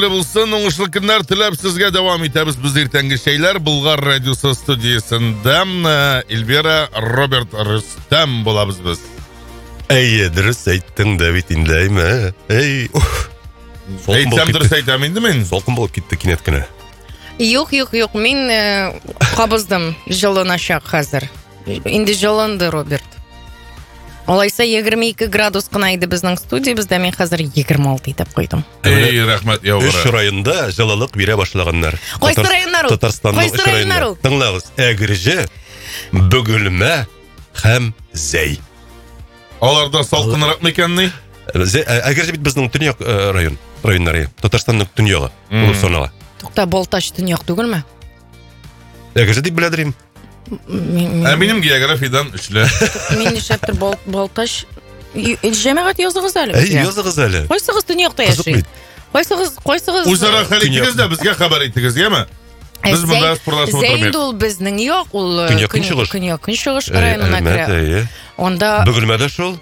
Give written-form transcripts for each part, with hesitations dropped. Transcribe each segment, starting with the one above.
Bulsun, oңышлы көннәр теләп сезгә дәвам итәбез без иртәнге шәйләр Болгар радиосы студиясында Эльвира Роберт Рөстәм булабыз без. Әйе, дөрес әйттең, Давид инләйме? Әй. Әйтсәм дөрес әйтәм инде мин. Салкын булып китте кинәт кенә. Юк, мин кабыздым жылыначак хәзер. Инде жылынды, Роберт. Алайса 22 градус кына иде безнең студиябездә, мин хәзер 26 итеп куйдым. Эй, рәхмәт, яугыры. Өч районда җылылык бирә башлаганнар. Кайсы районнар ул? Татарстанның Кайсы районнар ул? Тыңлагыз, Әгерҗе, Бөгелмә һәм Зәй. Аларда салкынрак микәнни? Әгерҗе бит безнең төньяк районнары. Татарстанның төньягы. Ул санала. Тукта, Балтач төньяк түгелме? Әгерҗе дип беләдерим. Минем географиядан эшлә. Мин ишәптер Балтач. Җәмәгать языгыз әле. Әй, языгыз әле. Кайсыгыз төньякта яши? Кайсыгыз? Үзара хәл итегез дә безгә хәбәр итегез, яме? Без монда спорлашып Зәйд утырмыйк. ул безнең як, ул Көнчыгыш районына керә. Әйе. Онда Бөгелмәдә шул.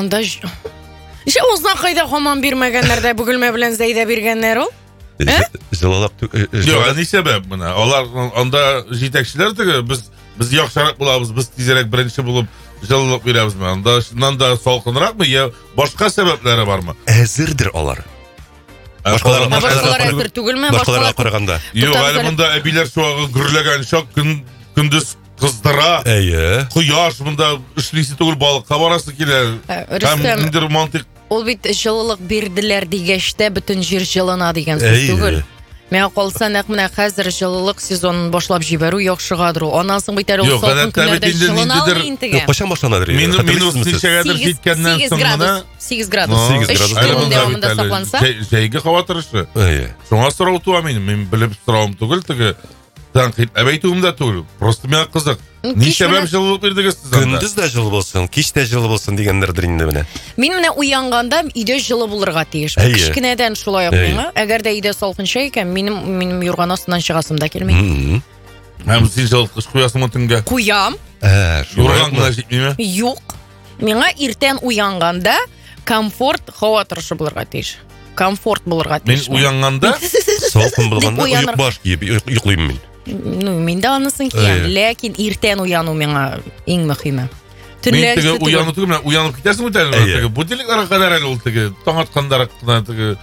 Узна кайда һаман бирмәгәннәр дә Бөгелмә белән Зәйдә биргәннәр ул? Җылылык. Юк, ни сәбәп менә? Алар анда җитәкчеләр теге без яхшырак булабыз, без тизрәк беренче булып җылылык бирәбезме? Анда шуннан да салкынракмы, я башка сәбәпләре бармы? Әзердер алар. Башкалар әзер түгелме? Башкаларга караганда. Юк, әле монда әбиләр шуагы гөрләгән чак көндез кыздыра. Әйе. Кояш монда эшлисе түгел, балыкка барасы килә. Һәм инде романтик. Ул бит җылылык бирделәр дигәч тә бөтен җир җылына дигән сүз түгел. Мен калса нәкъ менә хәзер җылылык сезонын башлап җибәрү яхшыгадыр. Аннан соң бит әле ул салкын көннәрдә җылына алмый. Качан башланадыр? Мин үсешәгәдер җиткәннән соң гына 8 градус. 3 көн дәвамында сакланса. Җәйге һава торышы. Әйе. Шуңа сорау туа мин белеп соравым түгел теге. Тәнкыйть әбәйтүем дә түгел. Просто миңа кызык. Ни сәбәп җылылык бирдегез сез анда? Көндез дә җылы булсын, кич тә җылы булсын дигәннәрдер инде менә. Мин менә уянганда өйдә җылы булырга тиеш. Кичкенәдән шулай ук миңа. Әгәр дә өйдә салкынча икән, минем юрган астыннан чыгасым да килми. Һәм син җылыткыч куясыңмы төнгә? Куям. Юрган гына җитмиме? Юк. Миңа иртән уянганда комфорт һава торышы булырга тиеш. Комфорт булырга тиеш. Мин уянганда салкын булганда уйк баш киеп йоклыйм мин. Мин дә анысын киям, ләкин иртән уяну миңа иң мөһиме. Мин теге уяну түгел, уянып китәсең бит әле. Будильникларга кадәр әле ул теге таң атканда кына теге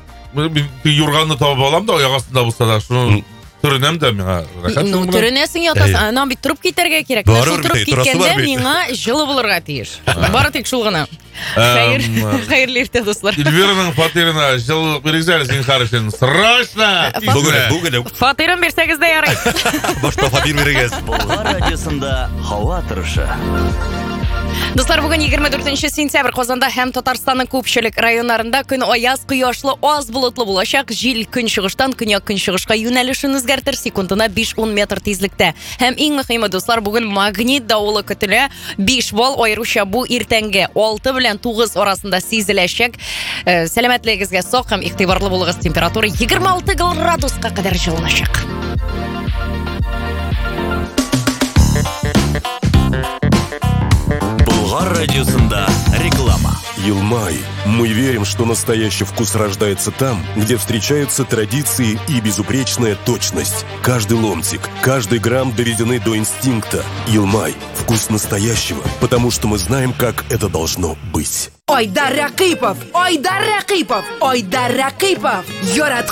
юрганны табып алам да аяк астында булса да шуны төренәм дә миңа. Төренәсең ятасың, аннан бит турып китәргә кирәк. Шул турып киткәндә миңа җылы булырга тиеш. Бары тик шул гына. Хәерле иртә, дуслар. Эльвираның фатирына җылылык бирегез әле, син харышын. Срочно! Бүген. Фатирын бирсәгез дә ярый. Башта фатир бирегез. Болгар радиосында һава торышы. Дуслар, бүген 24 сентябрь Казанда һәм Татарстанның күпчелек районнарында көн аяз, кояшлы, аз болытлы булачак. Җил көнчыгыштан көньяк-көнчыгышка юнәлешен үзгәртер, секундына 5-10 метр тизлектә. Һәм иң мөһиме, дуслар, бүген магнит давылы көтелә. 5 балл аеруча бу иртәнге 6 белән 9 арасында сизеләчәк. Сәламәтлегегезгә сак һәм игътибарлы булыгыз. Температура 26 градуска кадәр җылыначак. Болгар радиосында реклама. Юлмай. Мы верим, что настоящий вкус рождается там, где встречаются традиции и безупречная точность. Каждый ломтик, каждый грамм доведены до инстинкта. Юлмай. Вкус настоящего, потому что мы знаем, как это должно быть. Айдар Рақипов! Айдар Рақипов! Айдар Рақипов! Ярат